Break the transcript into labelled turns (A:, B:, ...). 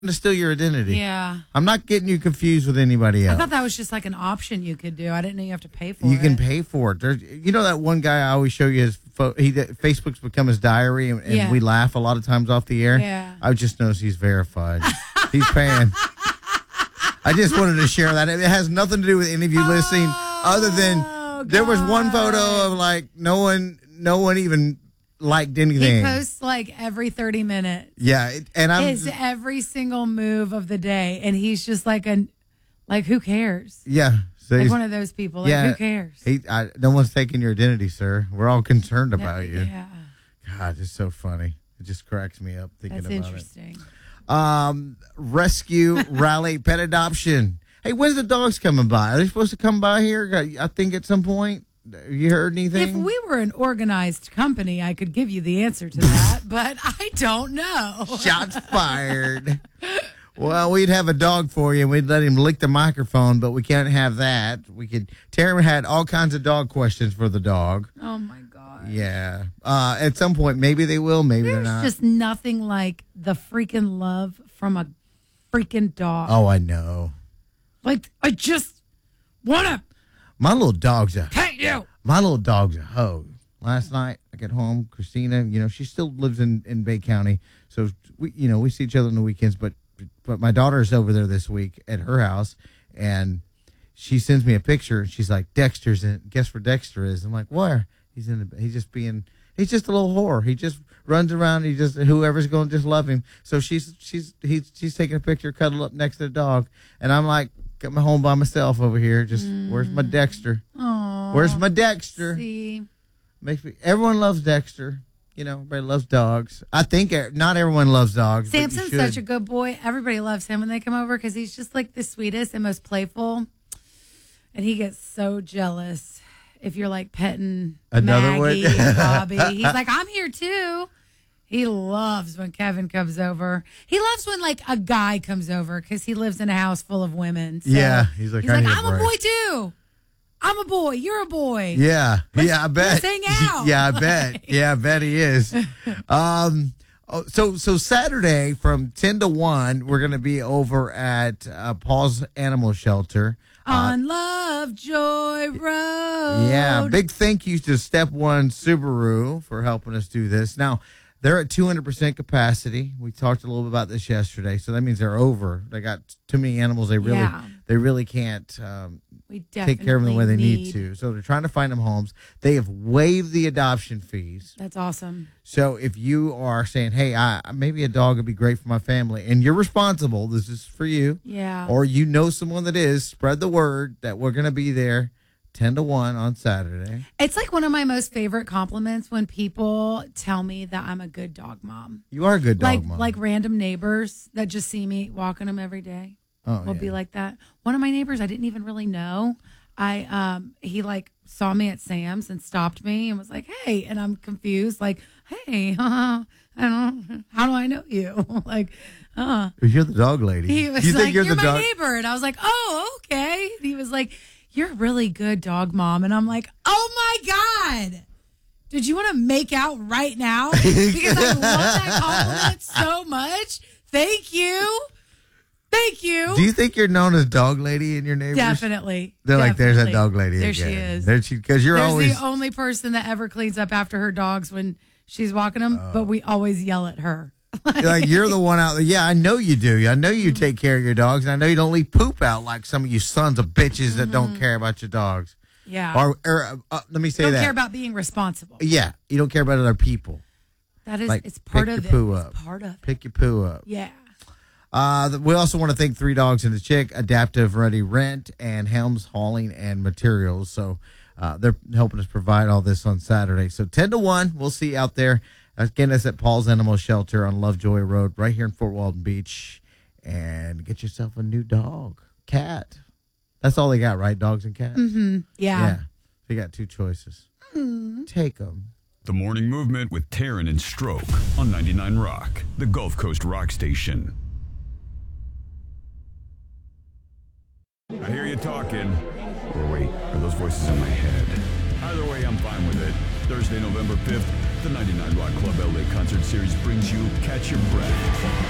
A: to steal your identity.
B: Yeah.
A: I'm not getting you confused with anybody else.
B: I thought that was just like an option you could do. I didn't know you have to pay for it.
A: You can pay for it. You know that one guy I always show you his Facebook's become his diary, and we laugh a lot of times off the air.
B: Yeah.
A: I just noticed he's verified. He's paying. I just wanted to share that. It has nothing to do with any of you listening, other than there was one photo of like no one even liked anything.
B: He posts like every 30 minutes.
A: Yeah, and
B: his every single move of the day, and he's just like who cares?
A: Yeah, so
B: like one of those people. Like, who cares?
A: No one's taking your identity, sir. We're all concerned about you.
B: Yeah.
A: God, it's so funny. It just cracks me up thinking about it.
B: That's interesting.
A: Rescue, rally, pet adoption. Hey, when's the dogs coming by? Are they supposed to come by here? I think at some point. Have you heard anything?
B: If we were an organized company, I could give you the answer to that, but I don't know.
A: Shots fired. Well, we'd have a dog for you, and we'd let him lick the microphone, but we can't have that. Taryn had all kinds of dog questions for the dog.
B: Oh, my God.
A: Yeah. At some point, maybe they will, maybe they're not.
B: There's just nothing like the freaking love from a freaking dog.
A: Oh, I know.
B: Like, I just want to.
A: My little dog's a
B: you.
A: My little dog's a hoe. Last night I get home, Christina, she still lives in Bay County, so we see each other on the weekends. But my daughter's over there this week at her house, and she sends me a picture. She's like, "Dexter's in. Guess where Dexter is?" I'm like, "Where?" He's just a little whore. He just runs around. Whoever's going to just love him. So she's taking a picture, cuddled up next to the dog, and I'm like, got my home by myself over here. Where's my Dexter?
B: Aww.
A: Where's my Dexter?
B: See,
A: everyone loves Dexter. Everybody loves dogs. I think not everyone loves dogs.
B: Samson's such a good boy. Everybody loves him when they come over because he's just like the sweetest and most playful. And he gets so jealous if you're like petting
A: another
B: Maggie
A: one.
B: and Bobby. He's like, I'm here too. He loves when Kevin comes over. He loves when like a guy comes over because he lives in a house full of women. So
A: yeah, he's like
B: I'm a boy too. I'm a boy. You're a boy.
A: Yeah, I bet.
B: Let's hang out.
A: Yeah, I bet. Yeah, I bet he is. So Saturday from 10 to 1, we're going to be over at Paul's Animal Shelter.
B: On Lovejoy Road.
A: Yeah, big thank you to Step One Subaru for helping us do this. Now, they're at 200% capacity. We talked a little bit about this yesterday, so that means they're over. They got too many animals. They really can't take care of them the way they need to. So they're trying to find them homes. They have waived the adoption fees.
B: That's awesome.
A: So if you are saying, hey, maybe a dog would be great for my family, and you're responsible, this is for you.
B: Yeah.
A: Or you know someone that is, spread the word that we're going to be there 10 to 1 on Saturday.
B: It's like one of my most favorite compliments when people tell me that I'm a good dog mom.
A: You are a good dog mom.
B: Like random neighbors that just see me walking them every day. Will be like that. One of my neighbors I didn't even really know. He like saw me at Sam's and stopped me and was like, "Hey," and I'm confused, like, "Hey, how do I know you?" Like,
A: you're the dog lady.
B: He was like, "You're my neighbor," and I was like, "Oh, okay." And he was like, "You're a really good dog mom," and I'm like, "Oh my God. Did you want to make out right now? Because I love that compliment so much. Thank you. Thank you."
A: Do you think you're known as dog lady in your neighbors?
B: Definitely.
A: They're like, there's that dog lady
B: there
A: again.
B: There she is.
A: Because you're always
B: the only person that ever cleans up after her dogs when she's walking them, but we always yell at her.
A: Like, you're the one out there. Yeah, I know you do. I know you take care of your dogs. And I know you don't leave poop out like some of you sons of bitches that don't care about your dogs.
B: Yeah.
A: Or let me say
B: don't
A: that.
B: care about being responsible.
A: Yeah. You don't care about other people.
B: That is,
A: like,
B: it's part of it.
A: Pick your poo up.
B: It's part of it.
A: Pick your poo up.
B: Yeah.
A: We also want to thank Three Dogs and a Chick, Adaptive Ready Rent, and Helms Hauling and Materials. So they're helping us provide all this on Saturday. So 10 to 1, we'll see you out there. Again, that's at Paul's Animal Shelter on Lovejoy Road, right here in Fort Walton Beach. And get yourself a new dog, cat. That's all they got, right? Dogs and cats?
B: Mm-hmm. Yeah.
A: They got two choices. Take them.
C: The Morning Movement with Taryn and Stroke on 99 Rock, the Gulf Coast rock station. I hear you talking. Or wait, are those voices in my head? Either way, I'm fine with it. Thursday, November 5th, the 99 Rock Club LA Concert Series brings you Catch Your Breath.